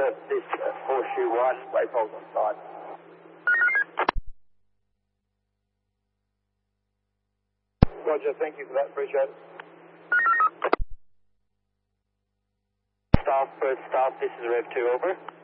this Horseshoe 1, waypoles on side. Roger, thank you for that, appreciate it. Staff, this is Rev 2, over.